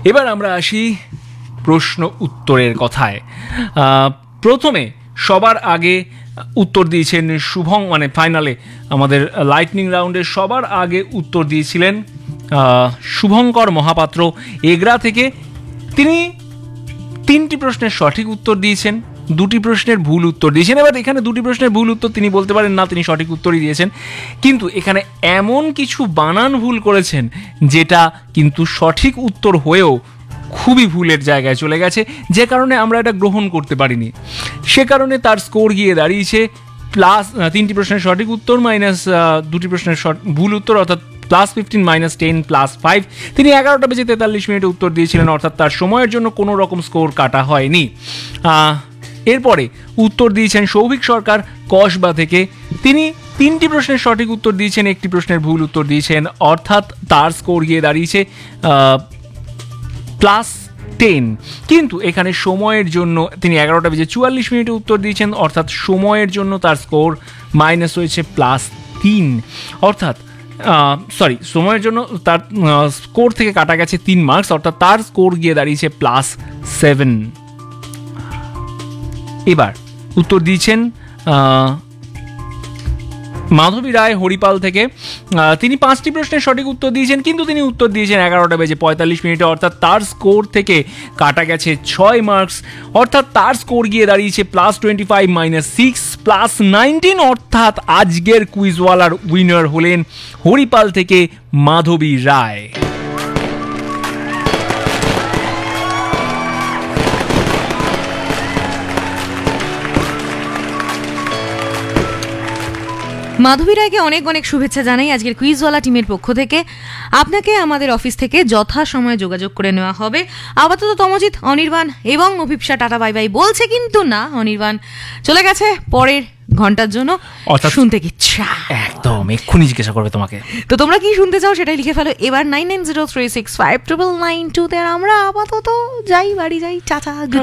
এবার আমরা আসি প্রশ্ন উত্তরের কথায়। প্রথমে সবার আগে উত্তর দিয়েছেন শুভং, মানে ফাইনালে আমাদের লাইটনিং রাউন্ডে সবার আগে উত্তর দিয়েছিলেন শুভঙ্কর মহাপাত্র এগরা থেকে। তিনি 3টি প্রশ্নের সঠিক উত্তর দিয়েছেন, 2টি প্রশ্নের ভুল উত্তর দিয়েছেন। এবার এখানে 2টি প্রশ্নের ভুল উত্তর তিনি বলতে পারেন না, তিনি সঠিক উত্তরই দিয়েছেন, কিন্তু এখানে এমন কিছু বানান ভুল করেছেন যেটা কিন্তু সঠিক উত্তর হয়েও খুবই ভুলের জায়গায় চলে গেছে, যে কারণে আমরা এটা গ্রহণ করতে পারিনি। সে কারণে তার স্কোর গিয়ে দাঁড়িয়েছে প্লাস 3টি প্রশ্নের সঠিক উত্তর মাইনাস 2টি প্রশ্নের ভুল উত্তর, অর্থাৎ +15 - 10 +5। তিনি 11:43 উত্তর দিয়েছিলেন, অর্থাৎ তার সময়ের জন্য কোনো রকম স্কোর কাটা হয়নি। এরপরে উত্তর দিয়েছেন সৌভিক সরকার কসবা থেকে। তিনি 3টি প্রশ্নের সঠিক উত্তর দিয়েছেন, 1টি প্রশ্নের ভুল উত্তর দিয়েছেন, অর্থাৎ তার স্কোর গিয়ে দাঁড়িয়েছে +10। কিন্তু এখানে সময়ের জন্য তিনি 11:44 উত্তর দিয়েছেন, অর্থাৎ সময়ের জন্য তার স্কোর মাইনাস হয়েছে +3, অর্থাৎ সময়ের জন্য তার স্কোর থেকে কাটা গেছে 3 মার্কস, অর্থাৎ তার স্কোর গিয়ে দাঁড়িয়েছে +7। এবার উত্তর দিয়েছেন মাধবী রায় হরিপাল থেকে। তিনি 5টি প্রশ্নের সঠিক উত্তর দিয়েছেন, কিন্তু তিনি উত্তর দিয়েছেন 11:45, অর্থাৎ তার স্কোর থেকে কাটা গেছে 6 মার্কস, অর্থাৎ তার স্কোর গিয়ে দাঁড়িয়েছে +25 - 6 +19, অর্থাৎ আজকের কুইজওয়ালার উইনার হলেন হরিপাল থেকে মাধবী রায়। মাধবী রায়কে অনেক অনেক শুভেচ্ছা জানাই আজকের কুইজওয়ালা টিমের পক্ষ থেকে। আপনাকে আমাদের অফিস থেকে যথাসময়ে যোগাযোগ করে নেওয়া হবে। আপাতত তমজিৎ, অনির্বাণ এবং অভিপ্সা টাটা বাই বাই বলছে, কিন্তু না, অনির্বাণ চলে গেছে পরের ঘন্টার জন্য শুনতে ইচ্ছা। একদম এক্ষুনি জিজ্ঞাসা করবে তোমাকে, তো তোমরা কি শুনতে চাও সেটাই লিখে ফেলো এবার 9903659992 তে। আমরা আপাতত যাই, বাড়ি যাই, চাচা।